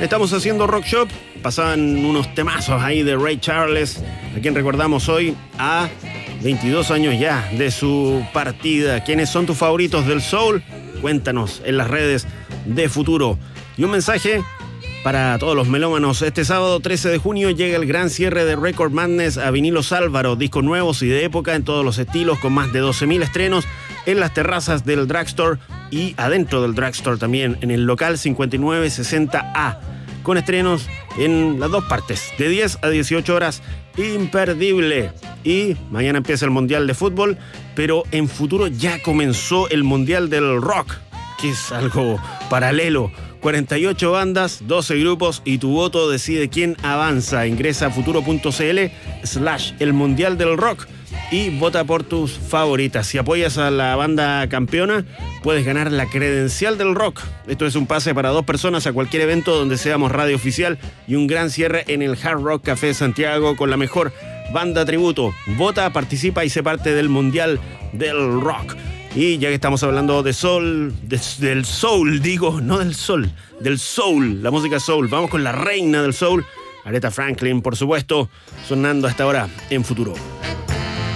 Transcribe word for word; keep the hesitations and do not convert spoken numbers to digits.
Estamos haciendo Rock Shop. Pasaban unos temazos ahí de Ray Charles, a quien recordamos hoy a veintidós años ya de su partida. ¿Quiénes son tus favoritos del soul? Cuéntanos en las redes de Futuro. Y un mensaje para todos los melómanos. Este sábado trece de junio llega el gran cierre de Record Madness a Vinilos Álvaro. Discos nuevos y de época en todos los estilos, con más de doce mil estrenos en las terrazas del Drugstore y adentro del Drugstore también, en el local cincuenta y nueve sesenta A, con estrenos en las dos partes, de diez a dieciocho horas, imperdible. Y mañana empieza el Mundial de Fútbol, pero en Futuro ya comenzó el Mundial del Rock, que es algo paralelo. cuarenta y ocho bandas, doce grupos y tu voto decide quién avanza. Ingresa a futuro.cl slash el Mundial del Rock y vota por tus favoritas. Si apoyas a la banda campeona, puedes ganar la credencial del rock. Esto es un pase para dos personas a cualquier evento donde seamos radio oficial y un gran cierre en el Hard Rock Café Santiago con la mejor banda tributo. Vota, participa y sé parte del Mundial del Rock. Y ya que estamos hablando de soul, de, del soul, digo, no del sol, del soul, la música soul, vamos con la reina del soul, Aretha Franklin, por supuesto, sonando hasta ahora en Futuro.